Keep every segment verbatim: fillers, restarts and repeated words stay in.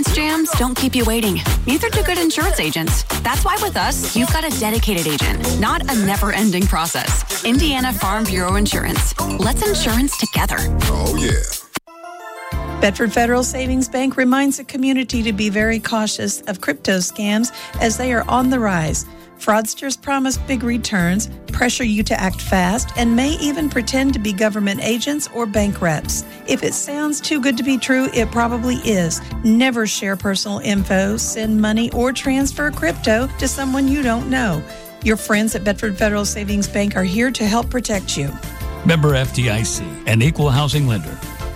Jams don't keep you waiting. Neither do good insurance agents. That's why with us, you've got a dedicated agent, not a never-ending process. Indiana Farm Bureau Insurance. Let's insurance together. Oh, yeah. Bedford Federal Savings Bank reminds the community to be very cautious of crypto scams as they are on the rise. Fraudsters promise big returns, pressure you to act fast, and may even pretend to be government agents or bank reps. If it sounds too good to be true, it probably is. Never share personal info, send money, or transfer crypto to someone you don't know. Your friends at Bedford Federal Savings Bank are here to help protect you. Member F D I C, an equal housing lender.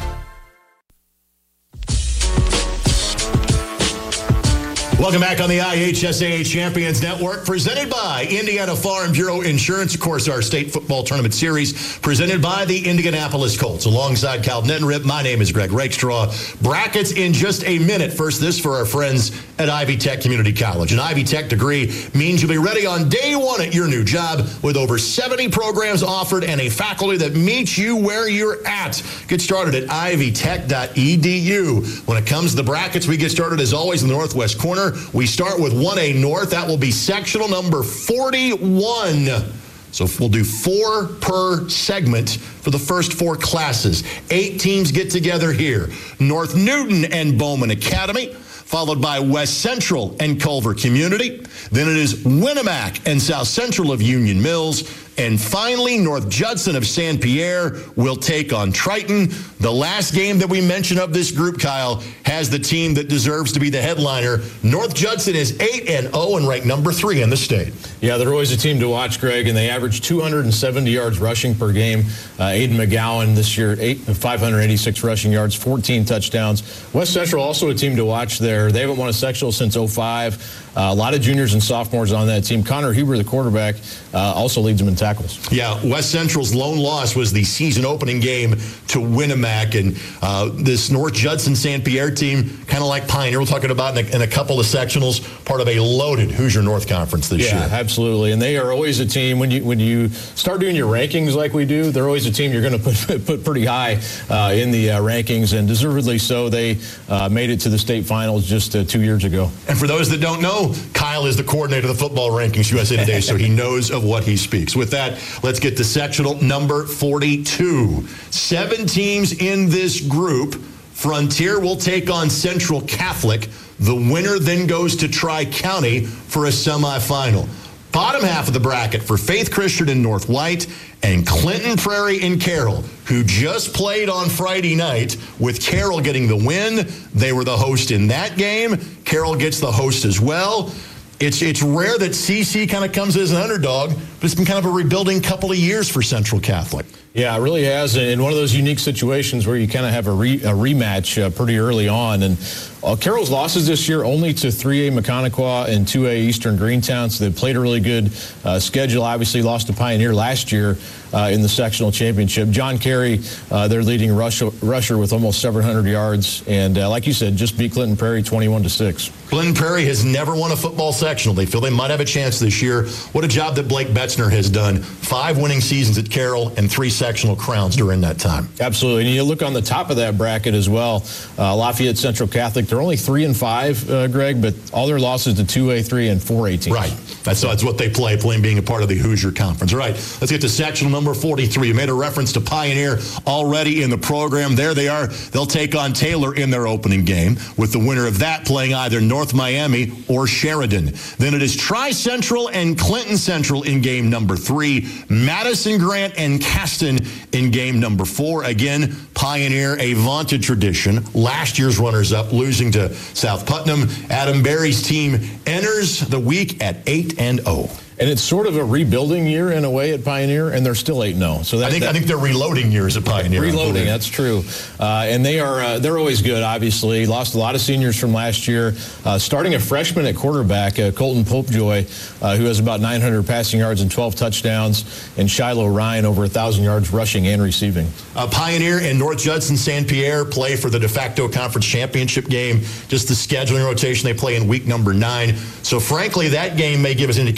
Welcome back on the I H S A A Champions Network, presented by Indiana Farm Bureau Insurance. Of course, our state football tournament series presented by the Indianapolis Colts. Alongside Cal Neddenrip, my name is Greg Rakestraw. Brackets in just a minute. First, this for our friends at Ivy Tech Community College. An Ivy Tech degree means you'll be ready on day one at your new job with over seventy programs offered and a faculty that meets you where you're at. Get started at ivy tech dot e d u. When it comes to the brackets, we get started as always in the northwest corner. We start with one A North. That will be sectional number forty-one. So we'll do four per segment for the first four classes. Eight teams get together here. North Newton and Bowman Academy, followed by West Central and Culver Community. Then it is Winnemac and South Central of Union Mills. And finally, North Judson of Saint Pierre will take on Triton. The last game that we mentioned of this group, Kyle, has the team that deserves to be the headliner. North Judson is eight and oh and ranked number three in the state. Yeah, they're always a team to watch, Greg, and they average two hundred seventy yards rushing per game. Uh, Aiden McGowan this year, eight, five hundred eighty-six rushing yards, fourteen touchdowns. West Central also a team to watch there. They haven't won a sectional since oh five. Uh, a lot of juniors and sophomores on that team. Connor Huber, the quarterback, uh, also leads them in tackles. Yeah, West Central's lone loss was the season opening game to Winnemac. And uh, this North Judson Saint Pierre team, kind of like Pioneer, we're talking about in a, in a couple of sectionals, part of a loaded Hoosier North Conference this yeah, year. Yeah, absolutely. And they are always a team, when you when you start doing your rankings like we do, they're always a team you're going to put put pretty high uh, in the uh, rankings, and deservedly so. They uh, made it to the state finals just uh, two years ago. And for those that don't know, Kyle is the coordinator of the Football Rankings U S A Today, so he knows of what he speaks. With that, let's get to sectional number forty-two. Seven teams in this group. Frontier will take on Central Catholic. The winner then goes to Tri-County for a semifinal. Bottom half of the bracket for Faith Christian and North White and Clinton Prairie and Carroll, who just played on Friday night, with Carroll getting the win. They were the host in that game. Carroll gets the host as well. It's it's rare that C C kind of comes as an underdog, but it's been kind of a rebuilding couple of years for Central Catholic. Yeah, it really has. In one of those unique situations where you kind of have a, re, a rematch uh, pretty early on. And uh, Carroll's losses this year only to three A Mechaniqua and two A Eastern Greentown. So they played a really good uh, schedule. Obviously lost to Pioneer last year uh, in the sectional championship. John Carey, uh, their leading rusher, rusher with almost seven hundred yards. And uh, like you said, just beat Clinton Prairie twenty-one to six. Clinton Prairie has never won a football sectional. They feel they might have a chance this year. What a job that Blake Betzner has done. Five winning seasons at Carroll and three sectional crowns during that time. Absolutely. And you look on the top of that bracket as well. Uh, Lafayette Central Catholic, they're only three and five, uh, Greg, but all their losses to two A, three, and four A teams. Right. That's, that's what they play, playing being a part of the Hoosier Conference. All right, let's get to sectional number forty-three. You made a reference to Pioneer already in the program. There they are. They'll take on Taylor in their opening game, with the winner of that playing either North Miami or Sheridan. Then it is Tri-Central and Clinton Central in game number three. Madison Grant and Caston in game number four. Again, Pioneer, a vaunted tradition. Last year's runners-up, losing to South Putnam. Adam Berry's team enters the week at eight and oh. And it's sort of a rebuilding year in a way at Pioneer, and they're still eight and oh. So that, I think that, I think they're reloading years at Pioneer. Reloading, that's true. Uh, and they are uh, they're always good. Obviously, lost a lot of seniors from last year. Uh, starting a freshman at quarterback, uh, Colton Popejoy, uh, who has about nine hundred passing yards and twelve touchdowns, and Shiloh Ryan over a thousand yards rushing and receiving. Uh, Pioneer and North Judson Saint Pierre play for the de facto conference championship game. Just the scheduling rotation, they play in week number nine. So frankly, that game may give us indications of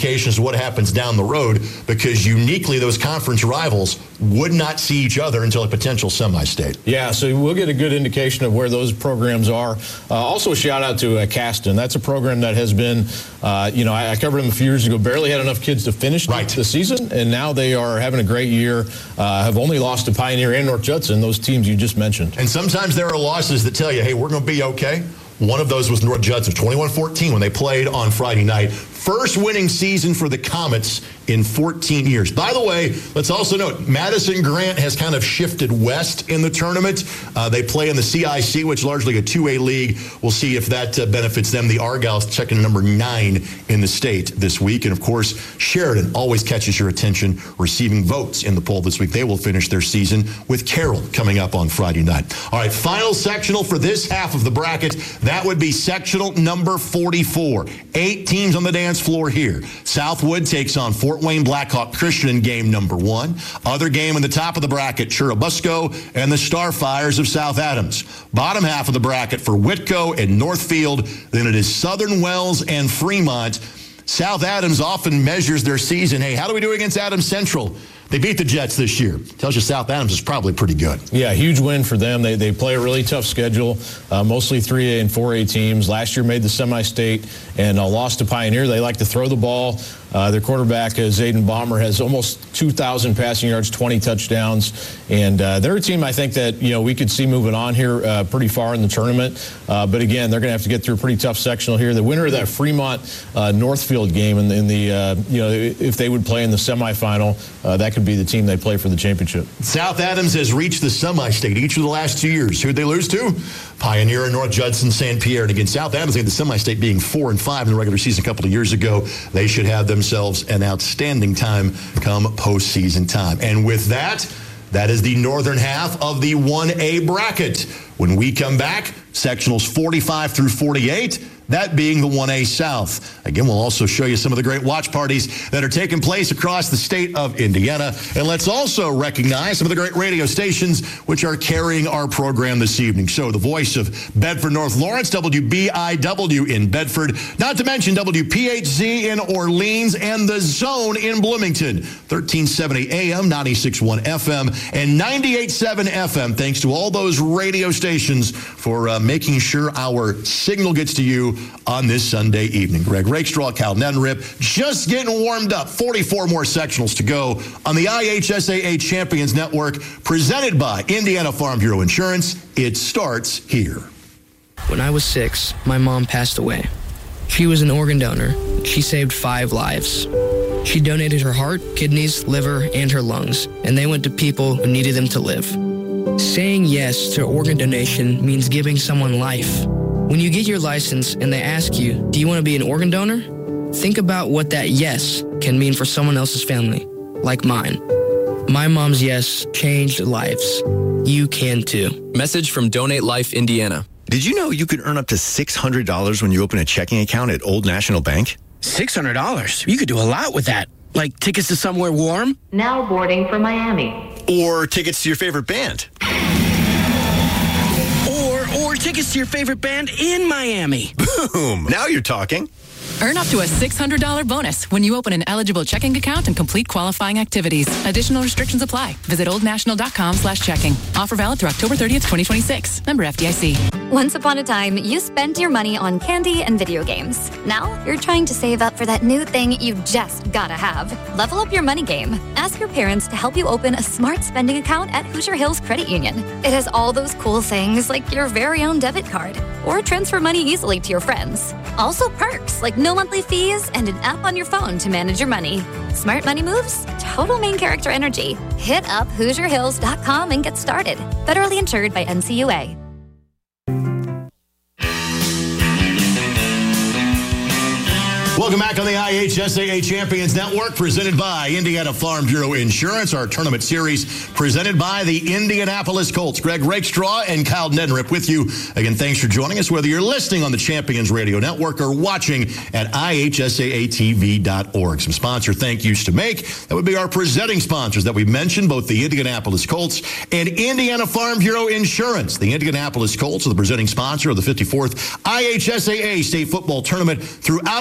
what happens down the road, because uniquely those conference rivals would not see each other until a potential semi-state. Yeah, so we'll get a good indication of where those programs are. Uh, also, a shout out to uh, Caston. That's a program that has been, uh, you know, I, I covered them a few years ago, barely had enough kids to finish right. the season, and now they are having a great year, uh, have only lost to Pioneer and North Judson, those teams you just mentioned. And sometimes there are losses that tell you, hey, we're going to be okay. One of those was North Judson, twenty-one fourteen, when they played on Friday night. First winning season for the Comets in fourteen years. By the way, let's also note, Madison Grant has kind of shifted west in the tournament. Uh, they play in the C I C, which is largely a two A league. We'll see if that uh, benefits them. The Argyles checking number nine in the state this week. And, of course, Sheridan always catches your attention, receiving votes in the poll this week. They will finish their season with Carroll coming up on Friday night. All right, final sectional for this half of the bracket. That would be sectional number forty-four. Eight teams on the dance floor here. Southwood takes on Fort Wayne Blackhawk Christian in game number one. Other game in the top of the bracket, Churubusco and the Starfires of South Adams. Bottom half of the bracket for Whitko and Northfield. Then it is Southern Wells and Fremont. South Adams often measures their season. Hey, how do we do against Adams Central? They beat the Jets this year. Tells you South Adams is probably pretty good. Yeah, huge win for them. They they play a really tough schedule, uh, mostly three A and four A teams. Last year made the semi-state and uh, lost to Pioneer. They like to throw the ball. Uh, their quarterback, uh, Zayden Bomber, has almost two thousand passing yards, twenty touchdowns. And uh, they're a team I think that, you know, we could see moving on here uh, pretty far in the tournament. Uh, but, again, they're going to have to get through a pretty tough sectional here. The winner of that Fremont-Northfield uh, game in, in the, uh, you know, if they would play in the semifinal, uh, that could be the team they play for the championship. South Adams has reached the semi-state each of the last two years. Who'd they lose to? Pioneer and North Judson, Saint Pierre. And again, South Adams, they had the semi-state being four and five in the regular season a couple of years ago. They should have themselves an outstanding time come postseason time. And with that, that is the northern half of the one A bracket. When we come back, sectionals forty-five through forty-eight, that being the one A South. Again, we'll also show you some of the great watch parties that are taking place across the state of Indiana. And let's also recognize some of the great radio stations which are carrying our program this evening. So the voice of Bedford North Lawrence, W B I W in Bedford, not to mention W P H Z in Orleans and The Zone in Bloomington. thirteen seventy A M, ninety-six point one F M, and ninety-eight point seven F M. Thanks to all those radio stations for uh, making sure our signal gets to you on this Sunday evening. Greg Rakestraw, Cal Neddenrip, just getting warmed up. forty-four more sectionals to go on the I H S A A Champions Network, presented by Indiana Farm Bureau Insurance. It starts here. When I was six, my mom passed away. She was an organ donor. She saved five lives. She donated her heart, kidneys, liver, and her lungs, and they went to people who needed them to live. Saying yes to organ donation means giving someone life. When you get your license and they ask you, do you want to be an organ donor? Think about what that yes can mean for someone else's family, like mine. My mom's yes changed lives. You can too. Message from Donate Life Indiana. Did you know you could earn up to six hundred dollars when you open a checking account at Old National Bank? six hundred dollars? You could do a lot with that. Like tickets to somewhere warm? Now boarding for Miami. Or tickets to your favorite band. Or, or tickets to your favorite band in Miami. Boom! Now you're talking. Earn up to a six hundred dollars bonus when you open an eligible checking account and complete qualifying activities. Additional restrictions apply. Visit oldnational.com slash checking. Offer valid through October thirtieth, twenty twenty-six. Member F D I C. Once upon a time, you spent your money on candy and video games. Now, you're trying to save up for that new thing you just gotta have. Level up your money game. Ask your parents to help you open a smart spending account at Hoosier Hills Credit Union. It has all those cool things like your very own debit card or transfer money easily to your friends. Also perks like no monthly fees and an app on your phone to manage your money. Smart money moves, total main character energy. Hit up Hoosier Hills dot com and get started. Federally insured by N C U A. Welcome back on the I H S A A Champions Network, presented by Indiana Farm Bureau Insurance, our tournament series presented by the Indianapolis Colts. Greg Rakestraw and Kyle Neddenrip with you. Again, thanks for joining us, whether you're listening on the Champions Radio Network or watching at I H S A A T V dot org. Some sponsor thank yous to make. That would be our presenting sponsors that we mentioned, both the Indianapolis Colts and Indiana Farm Bureau Insurance. The Indianapolis Colts are the presenting sponsor of the fifty-fourth I H S A A State Football Tournament throughout Indiana.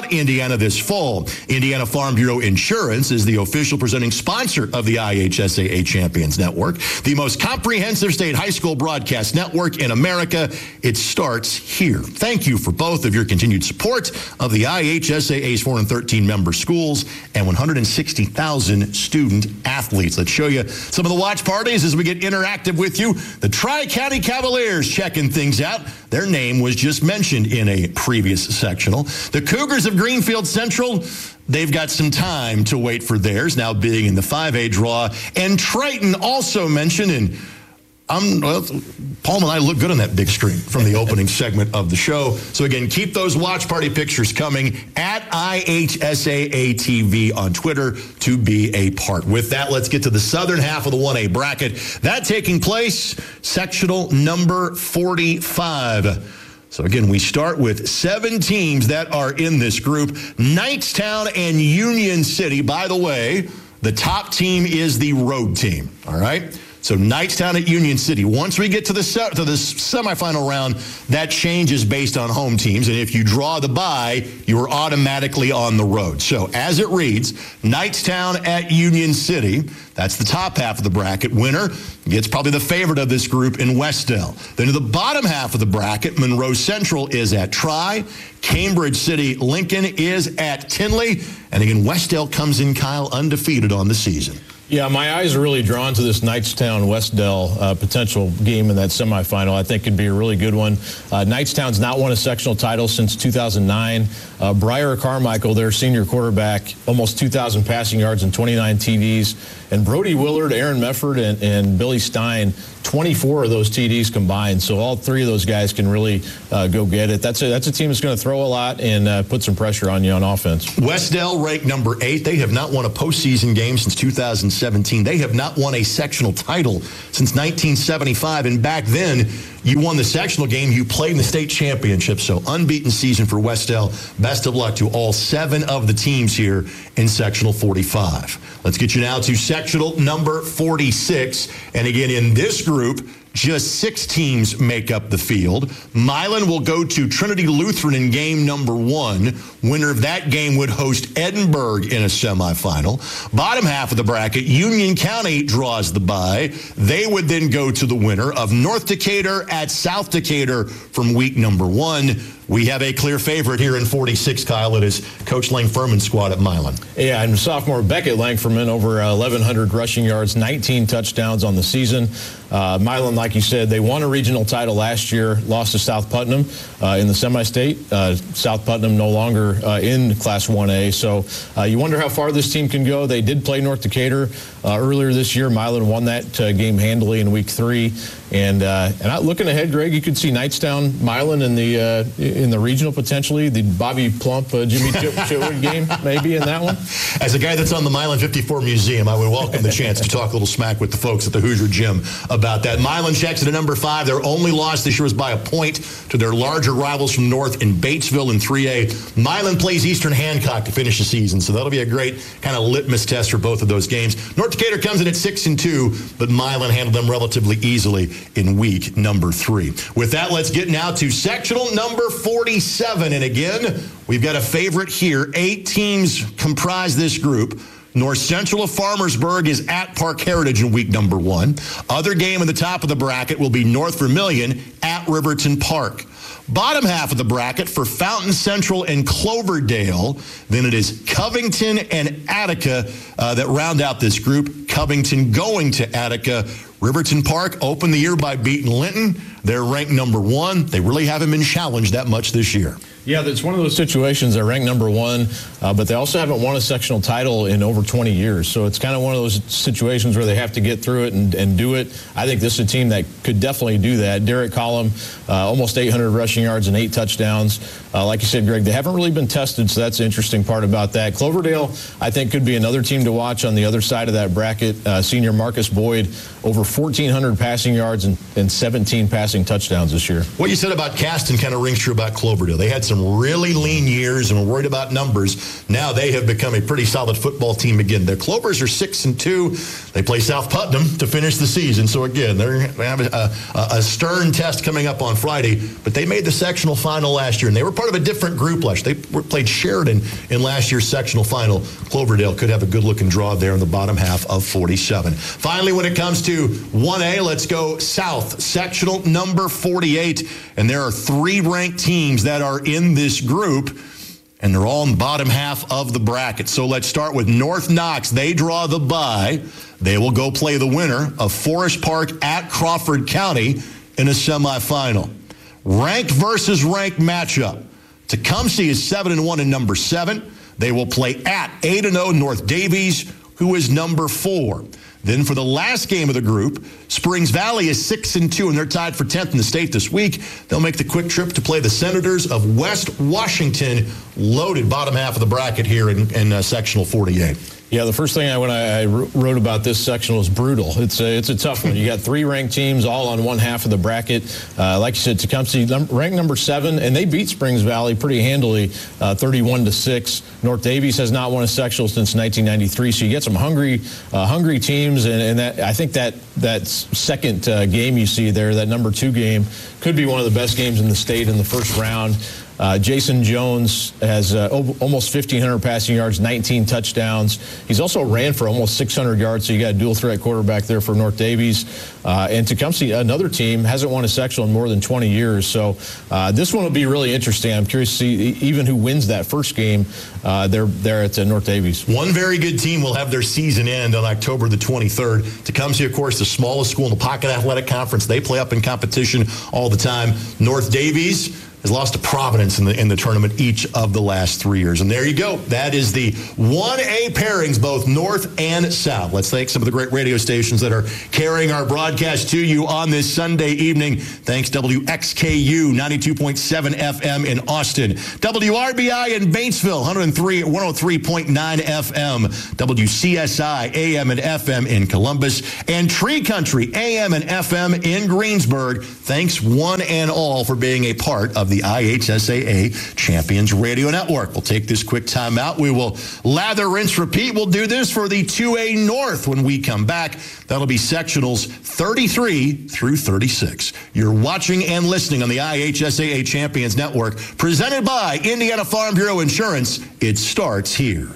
Indiana this fall. Indiana Farm Bureau Insurance is the official presenting sponsor of the I H S A A Champions Network, the most comprehensive state high school broadcast network in America. It starts here. Thank you for both of your continued support of the I H S A A's four hundred thirteen member schools and one hundred sixty thousand student athletes. Let's show you some of the watch parties as we get interactive with you. The Tri-County Cavaliers checking things out. Their name was just mentioned in a previous sectional. The Cougars of Greenfield Central, they've got some time to wait for theirs, now being in the five A draw. And Triton also mentioned in Um, well, Paul and I look good on that big screen from the opening segment of the show. So, again, keep those watch party pictures coming at I H S A A T V on Twitter to be a part. With that, let's get to the southern half of the one A bracket. That taking place, sectional number forty-five. So, again, we start with seven teams that are in this group. Knightstown and Union City. By the way, the top team is the road team, all right? So Knightstown at Union City. Once we get to the se- to the semifinal round, that changes based on home teams. And if you draw the bye, you are automatically on the road. So as it reads, Knightstown at Union City. That's the top half of the bracket. Winner gets probably the favorite of this group in Westdale. Then to the bottom half of the bracket, Monroe Central is at Tri. Cambridge City Lincoln is at Tinley. And again, Westdale comes in, Kyle, undefeated on the season. Yeah, my eyes are really drawn to this Knightstown-Westdale uh, potential game in that semifinal. I think it'd be a really good one. Uh, Knightstown's not won a sectional title since two thousand nine. Uh, Briar Carmichael, their senior quarterback, almost two thousand passing yards and twenty-nine T Ds. And Brody Willard, Aaron Mefford, and, and Billy Stein, twenty-four of those T Ds combined. So all three of those guys can really uh, go get it. That's a, that's a team that's going to throw a lot and uh, put some pressure on you on offense. Westdale ranked number eight. They have not won a postseason game since two thousand seventeen. They have not won a sectional title since nineteen seventy-five. And back then, you won the sectional game. You played in the state championship. So unbeaten season for Westdale. Best of luck to all seven of the teams here in sectional forty-five. Let's get you now to sectional number forty-six. And again, in this group, just six teams make up the field. Milan will go to Trinity Lutheran in game number one. Winner of that game would host Edinburgh in a semifinal. Bottom half of the bracket, Union County draws the bye. They would then go to the winner of North Decatur at South Decatur from week number one. We have a clear favorite here in forty-six, Kyle. It is Coach Lang Furman's squad at Milan. Yeah, and sophomore Beckett Langfurman, over eleven hundred rushing yards, nineteen touchdowns on the season. Uh, Milan, like you said, they won a regional title last year, lost to South Putnam uh, in the semi-state. Uh, South Putnam no longer uh, in Class one A. So uh, you wonder how far this team can go. They did play North Decatur uh, earlier this year. Milan won that uh, game handily in week three. And uh, and I, looking ahead, Greg, you could see Knightstown, Milan in the uh, in the regional potentially. The Bobby Plump, uh, Jimmy Chitwood game maybe in that one. As a guy that's on the Milan fifty-four Museum, I would welcome the chance to talk a little smack with the folks at the Hoosier Gym about that. Milan checks at a number five. Their only loss this year was by a point to their larger rivals from North in Batesville in three A. Milan plays Eastern Hancock to finish the season, so that'll be a great kind of litmus test for both of those games. North Decatur comes in at six and two, but Milan handled them relatively easily in week number three. With that, let's get now to sectional number forty-seven. And again, we've got a favorite here. Eight teams comprise this group. North Central of Farmersburg is at Park Heritage in week number one. Other game in the top of the bracket will be North Vermilion at Riverton Park. Bottom half of the bracket for Fountain Central and Cloverdale. Then it is Covington and Attica uh, that round out this group. Covington going to Attica. Riverton Park opened the year by beating Linton. They're ranked number one. They really haven't been challenged that much this year. Yeah, it's one of those situations. They're ranked number one, uh, but they also haven't won a sectional title in over twenty years. So it's kind of one of those situations where they have to get through it and, and do it. I think this is a team that could definitely do that. Derek Collum, uh, almost eight hundred rushing yards and eight touchdowns. Uh, like you said, Greg, they haven't really been tested, so that's the interesting part about that. Cloverdale, I think, could be another team to watch on the other side of that bracket. Uh, senior Marcus Boyd, over fourteen hundred passing yards and, and seventeen passing touchdowns this year. What you said about Caston kind of rings true about Cloverdale. They had some some really lean years and were worried about numbers. Now they have become a pretty solid football team again. Their Clovers are six and two. They play South Putnam to finish the season. So again, they're going to have a, a, a stern test coming up on Friday. But they made the sectional final last year, and they were part of a different group last year. They were, played Sheridan in last year's sectional final. Cloverdale could have a good-looking draw there in the bottom half of forty-seven. Finally, when it comes to one A, let's go south. Sectional number forty-eight, and there are three ranked teams that are in this group, and they're all in the bottom half of the bracket. So let's start with North Knox. They draw the bye. They will go play the winner of Forest Park at Crawford County in a semifinal. Ranked versus ranked matchup. Tecumseh is seven and one in number seven. They will play at eight and oh North Davies, who is number four. Then for the last game of the group, Springs Valley is six and two, and they're tied for tenth in the state this week. They'll make the quick trip to play the Senators of West Washington. Loaded bottom half of the bracket here in, in uh, sectional forty-eight. Yeah, the first thing I when I, I wrote about this sectional is brutal. It's a, it's a tough one. You got three ranked teams all on one half of the bracket. Uh, like you said, Tecumseh num- ranked number seven, and they beat Springs Valley pretty handily, uh, thirty-one to six. North Davies has not won a sectional since nineteen ninety-three, so you get some hungry, uh, hungry teams, and, and that I think that that second uh, game you see there, that number two game, could be one of the best games in the state in the first round. Uh, Jason Jones has uh, almost fifteen hundred passing yards, nineteen touchdowns. He's also ran for almost six hundred yards, so you got a dual threat quarterback there for North Davies. Uh, and Tecumseh, another team, hasn't won a sectional in more than twenty years. So uh, this one will be really interesting. I'm curious to see even who wins that first game uh, there, there at uh, North Davies. One very good team will have their season end on October the twenty-third. Tecumseh, of course, the smallest school in the Pocket Athletic Conference. They play up in competition all the time. North Davies has lost to Providence in the in the tournament each of the last three years. And there you go. That is the one A pairings, both north and south. Let's thank some of the great radio stations that are carrying our broadcast to you on this Sunday evening. Thanks W X K U ninety-two point seven F M in Austin, W R B I in Batesville one oh three point nine F M, W C S I A M and F M in Columbus, and Tree Country A M and F M in Greensburg. Thanks one and all for being a part of the I H S A A Champions Radio Network. We'll take this quick time out. We will lather, rinse, repeat. We'll do this for the two A North when we come back. That'll be sectionals thirty-three through thirty-six. You're watching and listening on the I H S A A Champions Network, presented by Indiana Farm Bureau Insurance. It starts here.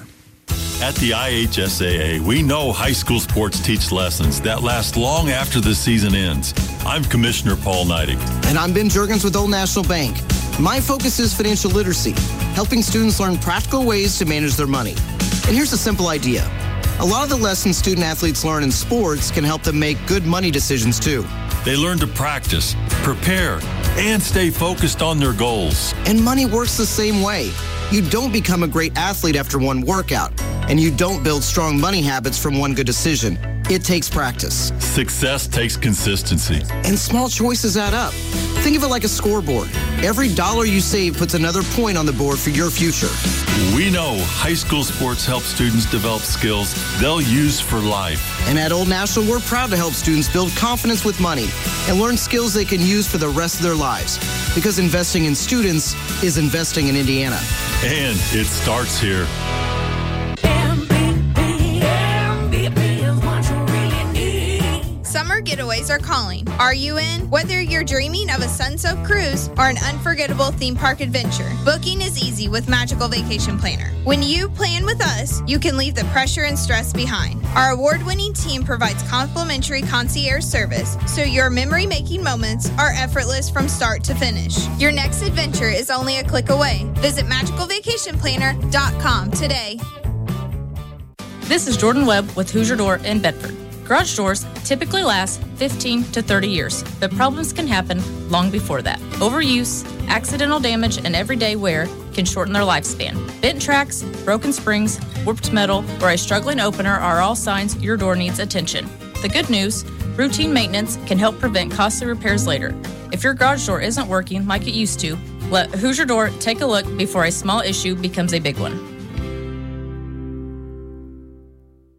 At the I H S A A, we know high school sports teach lessons that last long after the season ends. I'm Commissioner Paul Neidig. And I'm Ben Juergens with Old National Bank. My focus is financial literacy, helping students learn practical ways to manage their money. And here's a simple idea. A lot of the lessons student athletes learn in sports can help them make good money decisions too. They learn to practice, prepare, and stay focused on their goals. And money works the same way. You don't become a great athlete after one workout, and you don't build strong money habits from one good decision. It takes practice. Success takes consistency. And small choices add up. Think of it like a scoreboard. Every dollar you save puts another point on the board for your future. We know high school sports help students develop skills they'll use for life. And at Old National, we're proud to help students build confidence with money and learn skills they can use for the rest of their lives. Because investing in students is investing in Indiana. And it starts here. Summer getaways are calling. Are you in? Whether you're dreaming of a sun-soaked cruise or an unforgettable theme park adventure, booking is easy with Magical Vacation Planner. When you plan with us, you can leave the pressure and stress behind. Our award-winning team provides complimentary concierge service, so your memory-making moments are effortless from start to finish. Your next adventure is only a click away. Visit magical vacation planner dot com today. This is Jordan Webb with Hoosier Door in Bedford. Garage doors typically last fifteen to thirty years, but problems can happen long before that. Overuse, accidental damage, and everyday wear can shorten their lifespan. Bent tracks, broken springs, warped metal, or a struggling opener are all signs your door needs attention. The good news, routine maintenance can help prevent costly repairs later. If your garage door isn't working like it used to, let Hoosier Door take a look before a small issue becomes a big one.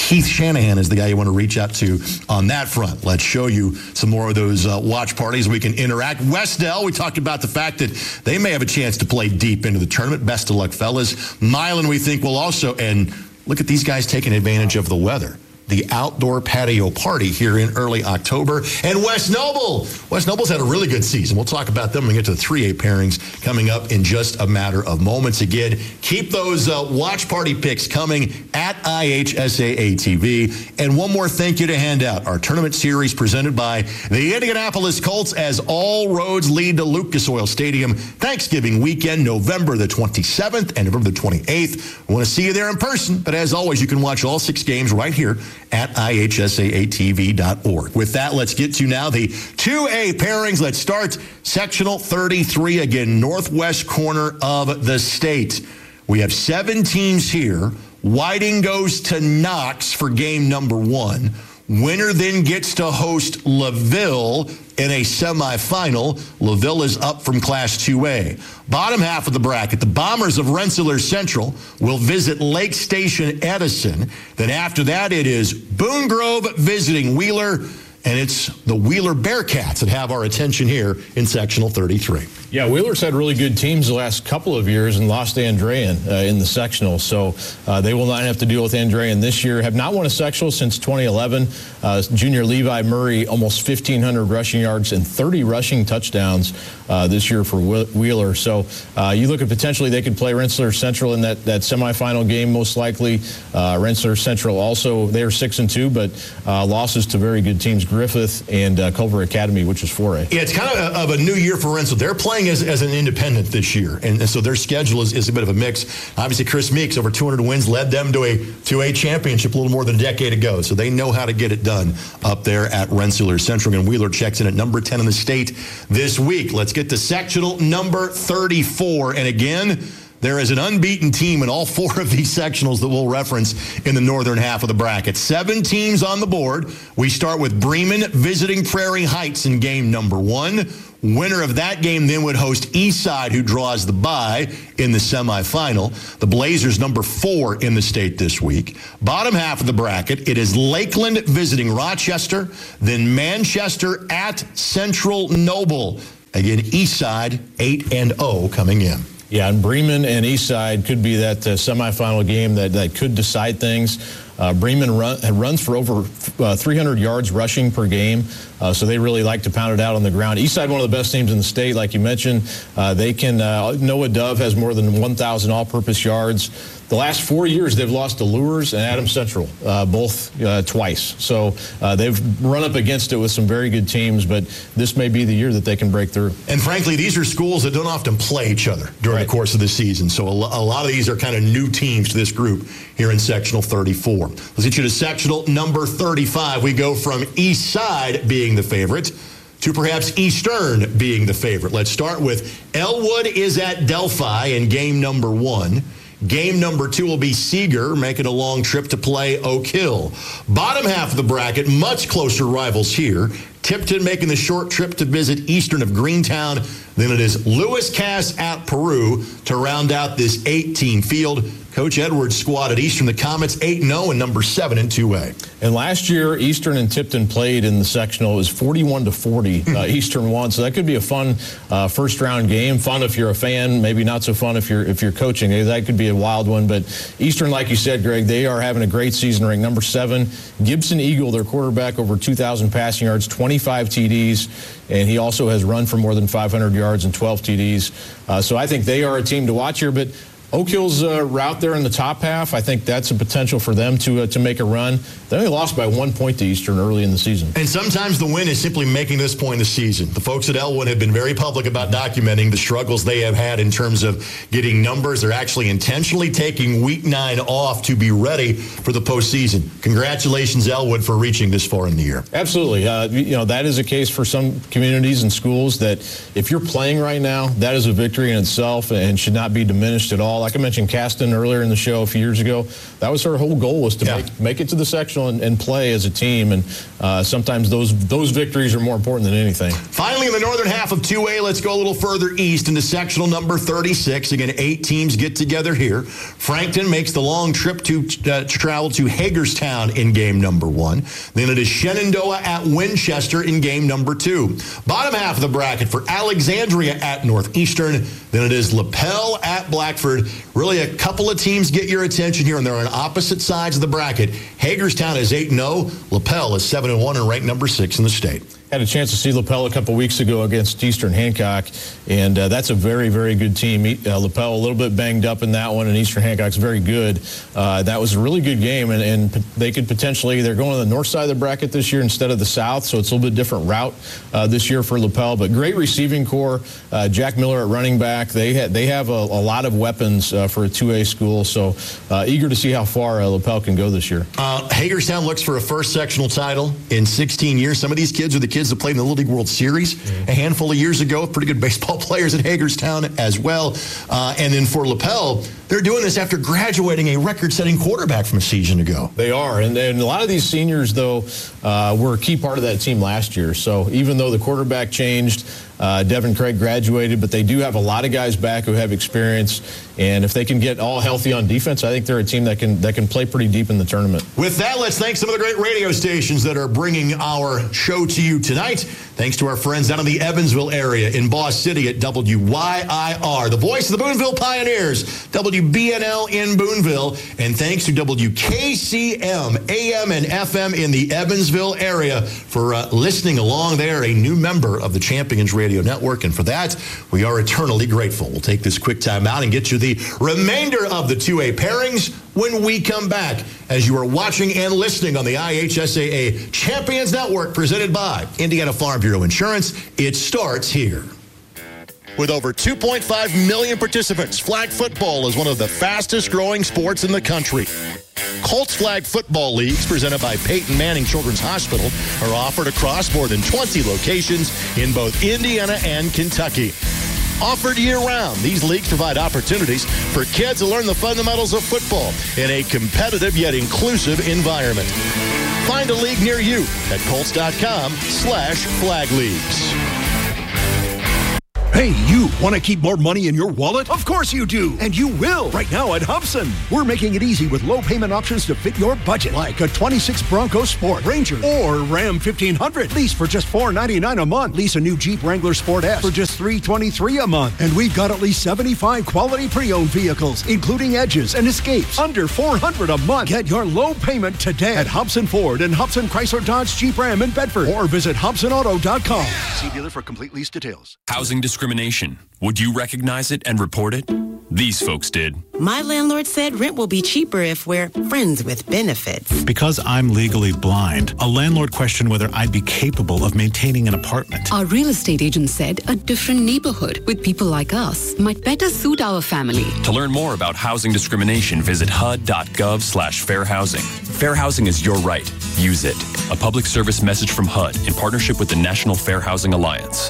Keith Shanahan is the guy you want to reach out to on that front. Let's show you some more of those uh, watch parties. We can interact. Westdell, we talked about the fact that they may have a chance to play deep into the tournament. Best of luck, fellas. Milan, we think, will also, and look at these guys taking advantage of the weather. The outdoor patio party here in early October. And West Noble. West Noble's had a really good season. We'll talk about them when we get to the three A pairings coming up in just a matter of moments. Again, keep those uh, watch party picks coming at I H S A A T V. And one more thank you to hand out. Our tournament series presented by the Indianapolis Colts as all roads lead to Lucas Oil Stadium. Thanksgiving weekend, November the twenty-seventh and November the twenty-eighth. We want to see you there in person. But as always, you can watch all six games right here at I H S A A T V dot org. With that, let's get to now the two A pairings. Let's start sectional thirty-three, again, northwest corner of the state. We have seven teams here. Whiting goes to Knox for game number one. Winner then gets to host LaVille in a semifinal. LaVille is up from Class two A. Bottom half of the bracket, the Bombers of Rensselaer Central will visit Lake Station Edison. Then after that, it is Boone Grove visiting Wheeler, and it's the Wheeler Bearcats that have our attention here in sectional thirty-three. Yeah, Wheeler's had really good teams the last couple of years and lost Andrean uh, in the sectional, so uh, they will not have to deal with Andrean this year. Have not won a sectional since twenty eleven. Uh, junior Levi Murray, almost fifteen hundred rushing yards and thirty rushing touchdowns uh, this year for Wheeler. So uh, you look at potentially they could play Rensselaer Central in that, that semifinal game, most likely. Uh, Rensselaer Central also, they are six and two, but uh, losses to very good teams, Griffith and uh, Culver Academy, which is four A. Yeah, it's kind of a, of a new year for Rensselaer. They're playing As, as an independent this year, and, and so their schedule is, is a bit of a mix. Obviously, Chris Meeks, over two hundred wins, led them to a to a championship a little more than a decade ago, so they know how to get it done up there at Rensselaer Central. And Wheeler checks in at number ten in the state this week. Let's get to sectional number thirty-four, and again, there is an unbeaten team in all four of these sectionals that we'll reference in the northern half of the bracket. Seven teams on the board. We start with Bremen visiting Prairie Heights in game number one. Winner of that game then would host Eastside, who draws the bye in the semifinal. The Blazers, number four in the state this week. Bottom half of the bracket, it is Lakeland visiting Rochester, then Manchester at Central Noble. Again, Eastside, eight and oh coming in. Yeah, and Bremen and Eastside could be that uh, semifinal game that, that could decide things. Uh, Bremen run, runs for over uh, three hundred yards rushing per game, uh, so they really like to pound it out on the ground. Eastside, one of the best teams in the state, like you mentioned. Uh, they can. Uh, Noah Dove has more than one thousand all-purpose yards. The last four years, they've lost to Lures and Adams Central, uh, both uh, twice. So uh, they've run up against it with some very good teams, but this may be the year that they can break through. And frankly, these are schools that don't often play each other during right. the course of the season. So a, lo- a lot of these are kind of new teams to this group here in sectional thirty-four. Let's get you to sectional number thirty-five. We go from East Side being the favorite to perhaps Eastern being the favorite. Let's start with Elwood is at Delphi in game number one. Game number two will be Seeger making a long trip to play Oak Hill. Bottom half of the bracket, much closer rivals here. Tipton making the short trip to visit Eastern of Greentown. Then it is Lewis Cass at Peru to round out this eight-team field. Coach Edwards' squad at Eastern, the Comets, eight and oh and number seven in two A. And last year, Eastern and Tipton played in the sectional. It was forty-one to forty. Uh, Eastern won, so that could be a fun uh, first-round game. Fun if you're a fan, maybe not so fun if you're if you're coaching. That could be a wild one. But Eastern, like you said, Greg, they are having a great season, ranked number seven. Gibson Eagle, their quarterback, over two thousand passing yards, twenty-five T Ds, and he also has run for more than five hundred yards and twelve T Ds. Uh, so I think they are a team to watch here. But Oak Hill's uh, route there in the top half, I think that's a potential for them to uh, to make a run. They only lost by one point to Eastern early in the season. And sometimes the win is simply making this point in the season. The folks at Elwood have been very public about documenting the struggles they have had in terms of getting numbers. They're actually intentionally taking week nine off to be ready for the postseason. Congratulations, Elwood, for reaching this far in the year. Absolutely. Uh, you know, that is a case for some communities and schools that if you're playing right now, that is a victory in itself and should not be diminished at all. ball. Like I mentioned, Caston earlier in the show a few years ago, that was her whole goal, was to yeah. make, make it to the sectional and, and play as a team. And uh, sometimes those those victories are more important than anything. Finally, in the northern half of two A, let's go a little further east into sectional number thirty-six. Again, eight teams get together here. Frankton makes the long trip to, uh, to travel to Hagerstown in game number one. Then it is Shenandoah at Winchester in game number two. Bottom half of the bracket for Alexandria at Northeastern. Then it is LaPel at Blackford. Really, a couple of teams get your attention here, and they're on opposite sides of the bracket. Hagerstown is eight and oh. LaPel is seven and one and ranked number six in the state. Had a chance to see LaPel a couple weeks ago against Eastern Hancock, and uh, that's a very, very good team. Uh, LaPel a little bit banged up in that one, and Eastern Hancock's very good. Uh, that was a really good game, and, and they could potentially, they're going to the north side of the bracket this year instead of the south, so it's a little bit different route uh, this year for LaPel. But great receiving core. Uh, Jack Miller at running back. They, ha- they have a, a lot of weapons uh, for a two A school, so uh, eager to see how far uh, LaPel can go this year. Uh, Hagerstown looks for a first sectional title in sixteen years. Some of these kids are the kids that played in the Little League World Series mm-hmm. a handful of years ago. Pretty good baseball players in Hagerstown as well. Uh, and then for LaPel, they're doing this after graduating a record-setting quarterback from a season ago. They are. And, and a lot of these seniors, though, uh, were a key part of that team last year. So even though the quarterback changed, uh, Devin Craig graduated, but they do have a lot of guys back who have experience. And if they can get all healthy on defense, I think they're a team that can that can play pretty deep in the tournament. With that, let's thank some of the great radio stations that are bringing our show to you tonight. Thanks to our friends down in the Evansville area in Boss City at W Y I R, the voice of the Boonville Pioneers, W B N L in Boonville, and thanks to W K C M, A M and F M in the Evansville area for uh, listening along there, a new member of the Champions Radio Network, and for that, we are eternally grateful. We'll take this quick time out and get you the remainder of the two A pairings when we come back, as you are watching and listening on the I H S A A Champions Network presented by Indiana Farm Bureau Insurance. It starts here. With over two point five million participants, flag football is one of the fastest growing sports in the country. Colts Flag Football Leagues, presented by Peyton Manning Children's Hospital, are offered across more than twenty locations in both Indiana and Kentucky. Offered year-round, these leagues provide opportunities for kids to learn the fundamentals of football in a competitive yet inclusive environment. Find a league near you at Colts.com slash flag leagues. Hey, you want to keep more money in your wallet? Of course you do, and you will right now at Hubson. We're making it easy with low payment options to fit your budget, like a twenty-six Bronco Sport, Ranger, or Ram fifteen hundred. Lease for just four ninety-nine a month. Lease a new Jeep Wrangler Sport S for just three twenty-three a month. And we've got at least seventy-five quality pre-owned vehicles, including Edges and Escapes, under four hundred a month. Get your low payment today at Hubson Ford and Hubson Chrysler Dodge Jeep Ram in Bedford, or visit Hubson Auto dot com. See dealer for complete lease details. Housing discrimination. Would you recognize it and report it? These folks did. My landlord said rent will be cheaper if we're friends with benefits. Because I'm legally blind, a landlord questioned whether I'd be capable of maintaining an apartment. Our real estate agent said a different neighborhood with people like us might better suit our family. To learn more about housing discrimination, visit H U D dot gov slash fair housing. Fair housing is your right. Use it. A public service message from H U D in partnership with the National Fair Housing Alliance.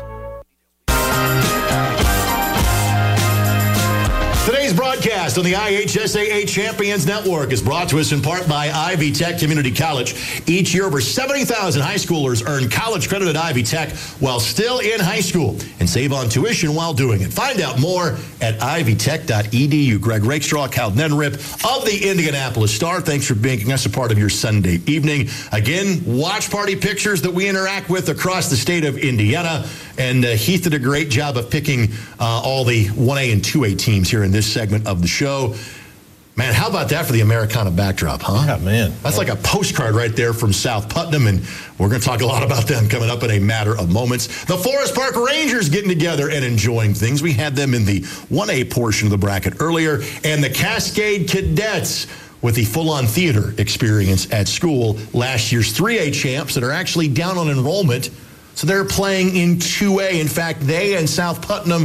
Today's broadcast on the I H S A A Champions Network is brought to us in part by Ivy Tech Community College. Each year, over seventy thousand high schoolers earn college credit at Ivy Tech while still in high school and save on tuition while doing it. Find out more at ivy tech dot e d u. Greg Rakestraw, Cal Nenrip of the Indianapolis Star, thanks for making us a part of your Sunday evening. Again, watch party pictures that we interact with across the state of Indiana. And uh, Heath did a great job of picking uh, all the one A and two A teams here in this segment of the show. Man, how about that for the Americana backdrop, huh? Yeah, man. That's like a postcard right there from South Putnam, and we're going to talk a lot about them coming up in a matter of moments. The Forest Park Rangers getting together and enjoying things. We had them in the one A portion of the bracket earlier, and the Cascade Cadets with the full-on theater experience at school. Last year's three A champs that are actually down on enrollment, so they're playing in two A. In fact, they and South Putnam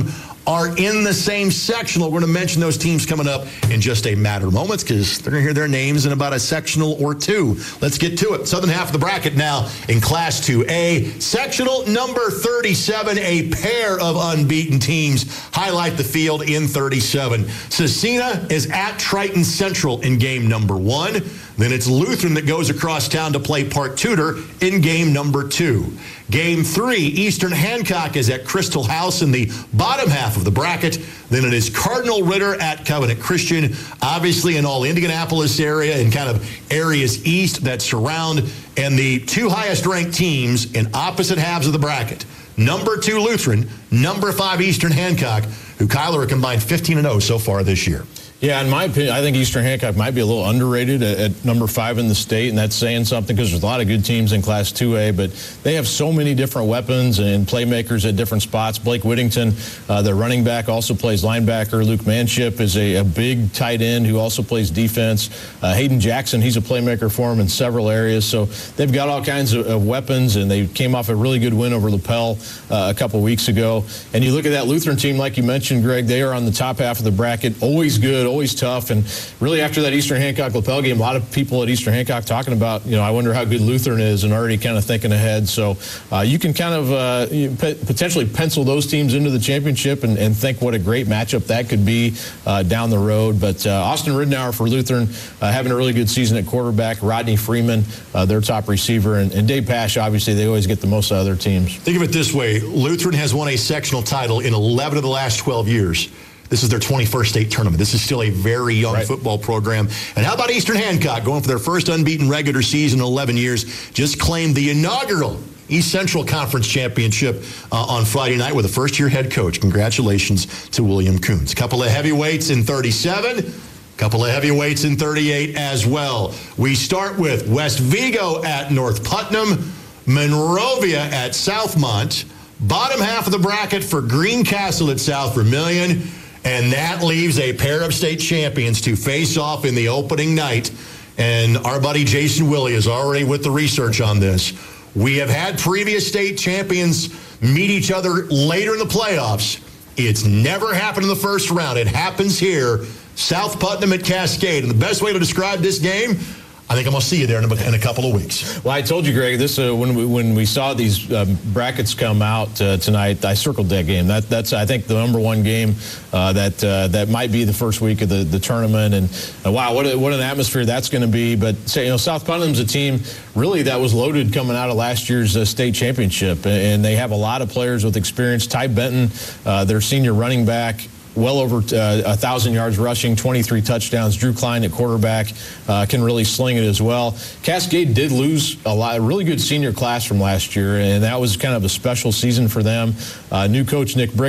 are in the same sectional. We're going to mention those teams coming up in just a matter of moments because they're going to hear their names in about a sectional or two. Let's get to it. Southern half of the bracket now in Class two A. Sectional number thirty-seven, a pair of unbeaten teams highlight the field in thirty-seven. Cecina is at Triton Central in game number one. Then it's Lutheran that goes across town to play Park Tudor in game number two. Game three, Eastern Hancock is at Crystal House in the bottom half of the bracket. Then it is Cardinal Ritter at Covenant Christian, obviously in all Indianapolis area and kind of areas east that surround. And the two highest ranked teams in opposite halves of the bracket, number two Lutheran, number five Eastern Hancock, who Kyler are combined fifteen and oh so far this year. Yeah, in my opinion, I think Eastern Hancock might be a little underrated at, at number five in the state, and that's saying something because there's a lot of good teams in Class two A, but they have so many different weapons and playmakers at different spots. Blake Whittington, uh, their running back, also plays linebacker. Luke Manship is a, a big tight end who also plays defense. Uh, Hayden Jackson, he's a playmaker for them in several areas. So they've got all kinds of, of weapons, and they came off a really good win over Lapel uh, a couple weeks ago. And you look at that Lutheran team, like you mentioned, Greg, they are on the top half of the bracket, always good, always tough. And really after that Eastern Hancock-Lapel game, a lot of people at Eastern Hancock talking about, you know, I wonder how good Lutheran is and already kind of thinking ahead. So uh, you can kind of uh, p- potentially pencil those teams into the championship and, and think what a great matchup that could be uh, down the road. But uh, Austin Ridenour for Lutheran uh, having a really good season at quarterback. Rodney Freeman, uh, their top receiver. And, and Dave Pasch, obviously, they always get the most out of their teams. Think of it this way. Lutheran has won a sectional title in eleven of the last twelve years. This is their twenty-first state tournament. This is still a very young right. football program. And how about Eastern Hancock going for their first unbeaten regular season in eleven years? Just claimed the inaugural East Central Conference Championship uh, on Friday night with a first-year head coach. Congratulations to William Coons. A couple of heavyweights in thirty-seven. Couple of heavyweights in thirty-eight as well. We start with West Vigo at North Putnam, Monrovia at Southmont, bottom half of the bracket for Greencastle at South Vermilion. And that leaves a pair of state champions to face off in the opening night. And our buddy Jason Willie is already with the research on this. We have had previous state champions meet each other later in the playoffs. It's never happened in the first round. It happens here. South Putnam at Cascade. And the best way to describe this game, I think I'm going to see you there in a, in a couple of weeks. Well, I told you, Greg, this uh, when we when we saw these um, brackets come out uh, tonight, I circled that game. That that's I think the number one game uh, that uh, that might be the first week of the, the tournament. And uh, wow, what a, what an atmosphere that's going to be. But say, you know, South Putnam's a team really that was loaded coming out of last year's uh, state championship, and they have a lot of players with experience. Ty Benton, uh, their senior running back, well over uh, one thousand yards rushing, twenty-three touchdowns. Drew Klein at quarterback uh, can really sling it as well. Cascade did lose a lot, a really good senior class from last year, and that was kind of a special season for them. Uh, new coach Nick Brick